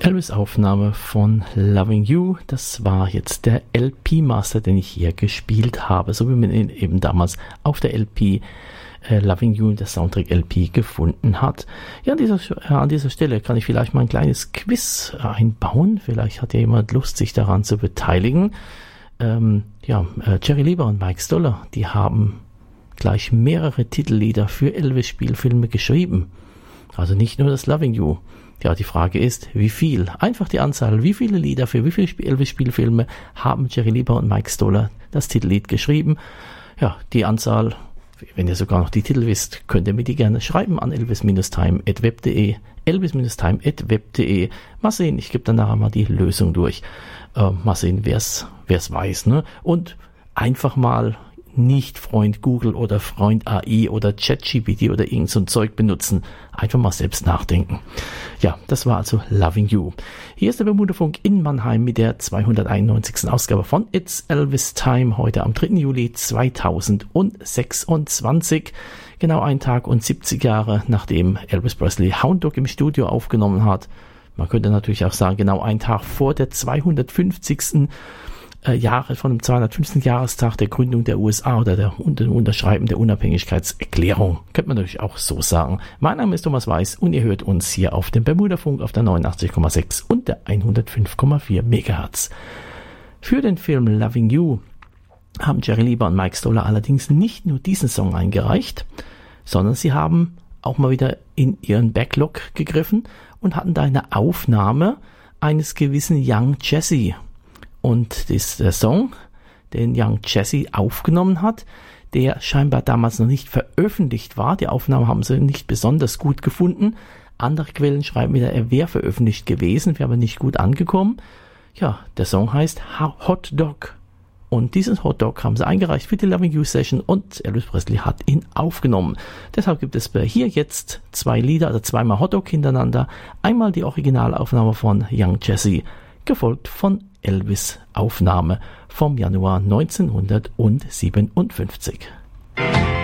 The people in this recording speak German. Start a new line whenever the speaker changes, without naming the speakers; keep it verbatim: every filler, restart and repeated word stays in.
Elvis-Aufnahme von Loving You. Das war jetzt der L P-Master, den ich hier gespielt habe, so wie man ihn eben damals auf der L P äh, Loving You, der Soundtrack-L P, gefunden hat. Ja, an dieser, äh, an dieser Stelle kann ich vielleicht mal ein kleines Quiz einbauen. Vielleicht hat ja jemand Lust, sich daran zu beteiligen. Ähm, ja, äh, Jerry Lieber und Mike Stoller, die haben gleich mehrere Titellieder für Elvis-Spielfilme geschrieben. Also nicht nur das Loving You. Ja, die Frage ist, wie viel? Einfach die Anzahl. Wie viele Lieder für wie viele Elvis-Spielfilme haben Jerry Lieber und Mike Stoller das Titellied geschrieben? Ja, die Anzahl, wenn ihr sogar noch die Titel wisst, könnt ihr mir die gerne schreiben an elvis-time at web punkt de. elvis-time at web punkt de. Mal sehen, ich gebe dann nachher mal die Lösung durch. Äh, mal sehen, wer es weiß, ne? Und einfach mal nicht Freund Google oder Freund A I oder ChatGPT oder irgend so ein Zeug benutzen. Einfach mal selbst nachdenken. Ja, das war also Loving You. Hier ist der Bermuda-Funk in Mannheim mit der zweihunderteinundneunzigsten Ausgabe von It's Elvis Time, heute am dritten Juli zweitausendsechsundzwanzig. Genau ein Tag und siebzig Jahre, nachdem Elvis Presley Hound Dog im Studio aufgenommen hat. Man könnte natürlich auch sagen, genau ein Tag vor der zweihundertfünfzigsten Jahre von dem zweihundertfünfzigsten Jahrestag der Gründung der U S A oder der Unterschreiben der Unabhängigkeitserklärung. Könnte man natürlich auch so sagen. Mein Name ist Thomas Weiß und ihr hört uns hier auf dem Bermuda-Funk auf der neunundachtzig Komma sechs und der hundertfünf Komma vier Megahertz. Für den Film Loving You haben Jerry Lieber und Mike Stoller allerdings nicht nur diesen Song eingereicht, sondern sie haben auch mal wieder in ihren Backlog gegriffen und hatten da eine Aufnahme eines gewissen Young Jesse. Und das ist der Song, den Young Jesse aufgenommen hat, der scheinbar damals noch nicht veröffentlicht war. Die Aufnahme haben sie nicht besonders gut gefunden. Andere Quellen schreiben wieder, er wäre veröffentlicht gewesen, wäre aber nicht gut angekommen. Ja, der Song heißt Hot Dog. Und diesen Hot Dog haben sie eingereicht für die Loving You Session und Elvis Presley hat ihn aufgenommen. Deshalb gibt es hier jetzt zwei Lieder, also zweimal Hot Dog hintereinander. Einmal die Originalaufnahme von Young Jesse, gefolgt von Elvis Aufnahme vom Januar neunzehnhundertsiebenundfünfzig.